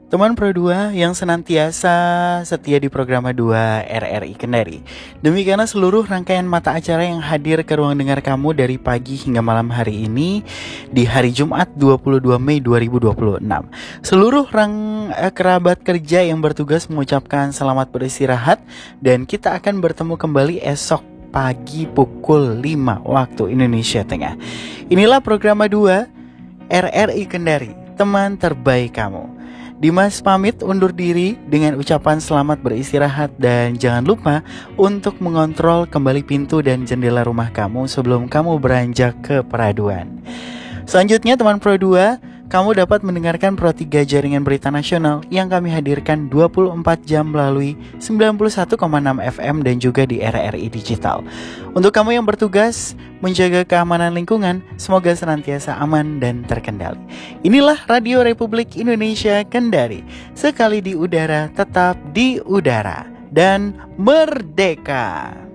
Teman Pro 2 yang senantiasa setia di program 2 RRI Kendari. Demikianlah seluruh rangkaian mata acara yang hadir ke ruang dengar kamu dari pagi hingga malam hari ini di hari Jumat 22 Mei 2026. Seluruh kerabat kerja yang bertugas mengucapkan selamat beristirahat dan kita akan bertemu kembali esok pagi pukul 5 waktu Indonesia Tengah. Inilah program 2 RRI Kendari, teman terbaik kamu. Dimas pamit undur diri dengan ucapan selamat beristirahat dan jangan lupa untuk mengontrol kembali pintu dan jendela rumah kamu sebelum kamu beranjak ke peraduan. Selanjutnya teman Pro 2, kamu dapat mendengarkan Pro 3 Jaringan Berita Nasional yang kami hadirkan 24 jam melalui 91,6 FM dan juga di RRI Digital. Untuk kamu yang bertugas menjaga keamanan lingkungan, semoga senantiasa aman dan terkendali. Inilah Radio Republik Indonesia Kendari. Sekali di udara, tetap di udara dan merdeka.